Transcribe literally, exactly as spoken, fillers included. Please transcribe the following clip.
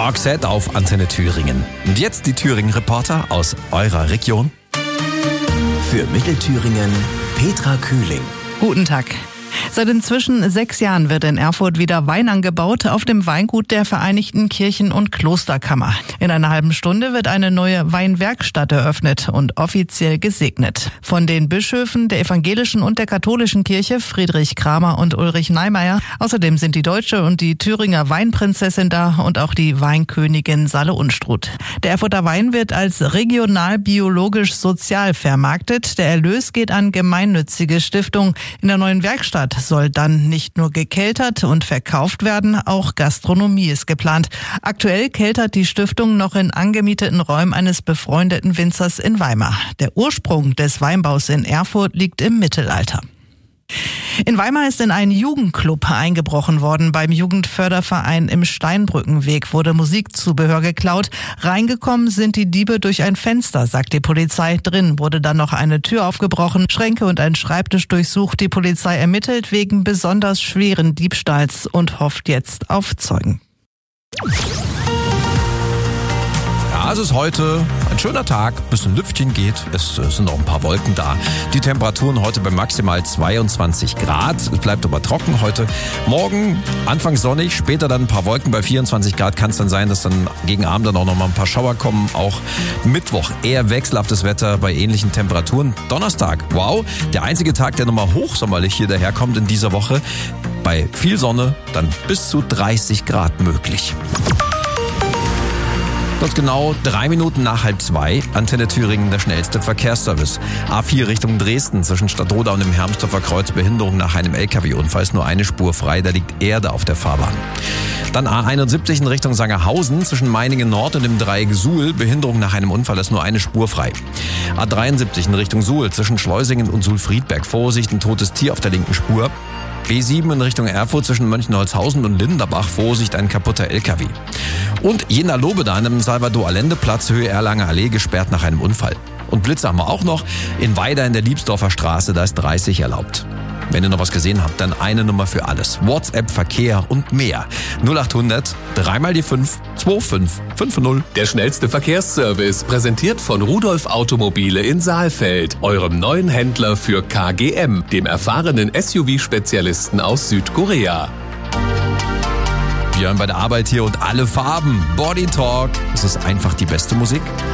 Roxette auf Antenne Thüringen. Und jetzt die Thüringen-Reporter aus eurer Region. Für Mittelthüringen Petra Kühling. Guten Tag. Seit inzwischen sechs Jahren wird in Erfurt wieder Wein angebaut auf dem Weingut der Vereinigten Kirchen- und Klosterkammer. In einer halben Stunde wird eine neue Weinwerkstatt eröffnet und offiziell gesegnet. Von den Bischöfen der evangelischen und der katholischen Kirche, Friedrich Kramer und Ulrich Neimeyer. Außerdem sind die deutsche und die Thüringer Weinprinzessin da und auch die Weinkönigin Salle Unstrut. Der Erfurter Wein wird als regional biologisch sozial vermarktet. Der Erlös geht an gemeinnützige Stiftungen. In der neuen Werkstatt soll dann nicht nur gekeltert und verkauft werden, auch Gastronomie ist geplant. Aktuell keltert die Stiftung noch in angemieteten Räumen eines befreundeten Winzers in Weimar. Der Ursprung des Weinbaus in Erfurt liegt im Mittelalter. In Weimar ist in einen Jugendclub eingebrochen worden. Beim Jugendförderverein im Steinbrückenweg wurde Musikzubehör geklaut. Reingekommen sind die Diebe durch ein Fenster, sagt die Polizei. Drin wurde dann noch eine Tür aufgebrochen, Schränke und ein Schreibtisch durchsucht. Die Polizei ermittelt wegen besonders schweren Diebstahls und hofft jetzt auf Zeugen. Ja, es ist heute ein schöner Tag, ein bisschen Lüftchen geht, es sind noch ein paar Wolken da. Die Temperaturen heute bei maximal zweiundzwanzig Grad, es bleibt aber trocken heute. Morgen anfangs sonnig, später dann ein paar Wolken bei vierundzwanzig Grad. Kann es dann sein, dass dann gegen Abend dann auch noch mal ein paar Schauer kommen. Auch Mittwoch eher wechselhaftes Wetter bei ähnlichen Temperaturen. Donnerstag, wow, der einzige Tag, der nochmal hochsommerlich hier daherkommt in dieser Woche. Bei viel Sonne dann bis zu dreißig Grad möglich. Dort genau drei Minuten nach halb zwei, Antenne Thüringen, der schnellste Verkehrsservice. A vier Richtung Dresden, zwischen Stadtroda und dem Hermsdorfer Kreuz, Behinderung nach einem L K W-Unfall, ist nur eine Spur frei, da liegt Erde auf der Fahrbahn. Dann A einundsiebzig in Richtung Sangerhausen, zwischen Meiningen Nord und dem Dreieck Suhl, Behinderung nach einem Unfall, ist nur eine Spur frei. A dreiundsiebzig in Richtung Suhl, zwischen Schleusingen und Suhl-Friedberg, Vorsicht, ein totes Tier auf der linken Spur. B sieben in Richtung Erfurt zwischen Mönchenholzhausen und Linderbach, Vorsicht, ein kaputter L K W. Und Jena-Lobedan am Salvador-Allende-Platz, Höhe Erlanger Allee, gesperrt nach einem Unfall. Und Blitze haben wir auch noch in Weida in der Liebsdorfer Straße, da ist dreißig erlaubt. Wenn ihr noch was gesehen habt, dann eine Nummer für alles. WhatsApp, Verkehr und mehr. null achthundert, dreimal die fünf, zwei fünf fünf null. Der schnellste Verkehrsservice, präsentiert von Rudolf Automobile in Saalfeld, eurem neuen Händler für K G M, dem erfahrenen S U V-Spezialisten aus Südkorea. Björn bei der Arbeit hier und alle Farben. Body Talk. Es ist einfach die beste Musik.